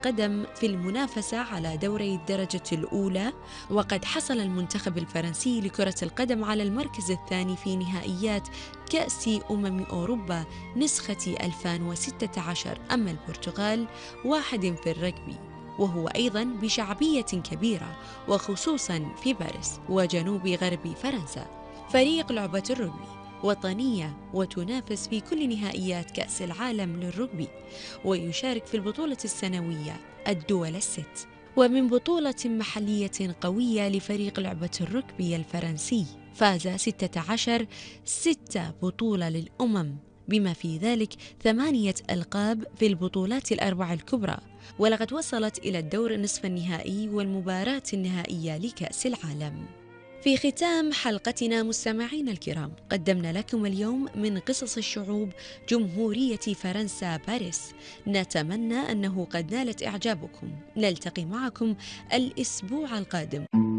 قدم في المنافسة على دوري الدرجة الأولى، وقد حصل المنتخب الفرنسي لكرة القدم على المركز الثاني في نهائيات كأس أوروبا نسخة 2016. أما البرتغال واحد في الرجبي، وهو أيضا بشعبية كبيرة وخصوصا في باريس وجنوب غرب فرنسا. فريق لعبة الرجبي وطنية وتنافس في كل نهائيات كأس العالم للرجبي، ويشارك في البطولة السنوية الدول الست. ومن بطولة محلية قوية لفريق لعبة الرجبي الفرنسي، فاز 16 بطولة للأمم، بما في ذلك 8 ألقاب في البطولات الأربع الكبرى، ولقد وصلت إلى الدور نصف النهائي والمباراة النهائية لكأس العالم. في ختام حلقتنا مستمعينا الكرام، قدمنا لكم اليوم من قصص الشعوب جمهورية فرنسا باريس. نتمنى أنه قد نالت إعجابكم. نلتقي معكم الأسبوع القادم.